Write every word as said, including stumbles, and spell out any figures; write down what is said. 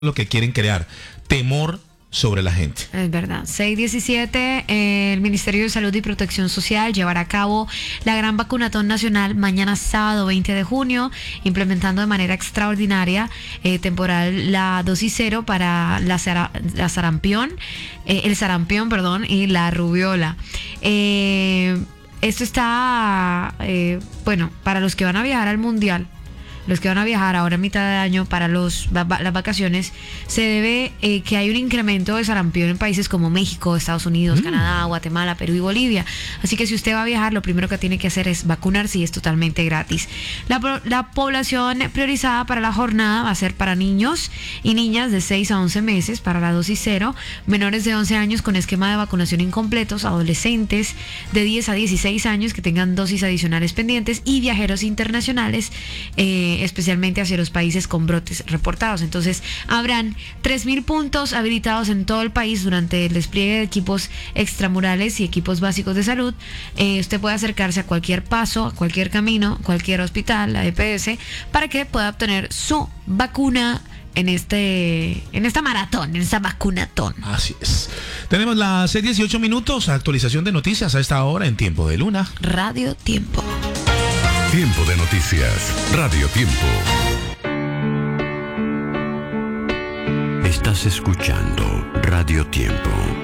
lo que quieren crear, temor sobre la gente. Es verdad. seis diecisiete, eh, el Ministerio de Salud y Protección Social llevará a cabo la gran vacunatón nacional mañana sábado veinte de junio, implementando de manera extraordinaria eh, temporal la dosis cero para la, sara, la sarampión, eh, el sarampión, perdón, y la rubiola. Eh, esto está, eh, bueno, para los que van a viajar al Mundial, los que van a viajar ahora a mitad de año para los, las vacaciones, se debe eh, que hay un incremento de sarampión en países como México, Estados Unidos, mm. Canadá, Guatemala, Perú y Bolivia. Así que si usted va a viajar, lo primero que tiene que hacer es vacunarse y es totalmente gratis. La, la población priorizada para la jornada va a ser para niños y niñas de seis a once meses para la dosis cero, menores de once años con esquema de vacunación incompletos, adolescentes de diez a dieciséis años que tengan dosis adicionales pendientes y viajeros internacionales, eh, especialmente hacia los países con brotes reportados. Entonces habrán tres mil puntos habilitados en todo el país durante el despliegue de equipos extramurales y equipos básicos de salud. Eh, usted puede acercarse a cualquier paso, a cualquier camino, cualquier hospital, la E P S, para que pueda obtener su vacuna en este en esta maratón, en esta vacunatón. Así es. Tenemos las seis dieciocho minutos, actualización de noticias a esta hora en Tiempo de Luna. Radio Tiempo. Tiempo de noticias, Radio Tiempo. Estás escuchando Radio Tiempo.